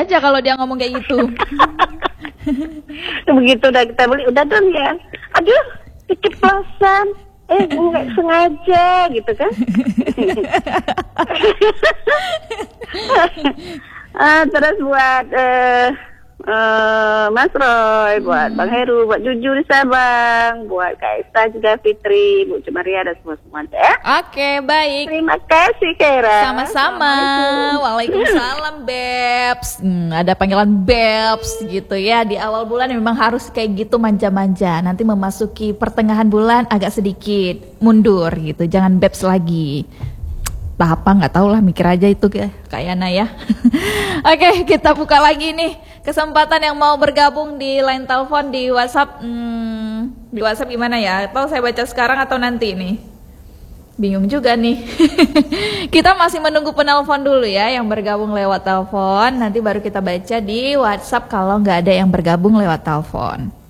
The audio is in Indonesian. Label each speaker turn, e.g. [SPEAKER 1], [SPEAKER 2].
[SPEAKER 1] aja kalau dia ngomong kayak gitu.
[SPEAKER 2] Begitu udah kita beli, udah dong ya. Aduh, keceplosan. Nggak sengaja gitu kan. Terus buat Mas Roy, buat Bang Heru, buat Juju di Sabang, buat Kak Esta juga, Fitri, Bu Cumaria dan semua ya.
[SPEAKER 1] Oke, baik.
[SPEAKER 2] Terima kasih Kera.
[SPEAKER 1] Sama-sama. Waalaikumsalam Bebs. Ada panggilan Bebs gitu ya. Di awal bulan memang harus kayak gitu, manja-manja. Nanti memasuki pertengahan bulan agak sedikit mundur gitu. Jangan Bebs lagi. Apa nggak tahu lah, mikir aja itu Kak Yana ya. Oke, kita buka lagi nih kesempatan yang mau bergabung di line telepon di WhatsApp. Di WhatsApp gimana ya? Atau saya baca sekarang atau nanti nih? Bingung juga nih. Kita masih menunggu penelpon dulu ya, yang bergabung lewat telepon. Nanti baru kita baca di WhatsApp kalau nggak ada yang bergabung lewat telepon.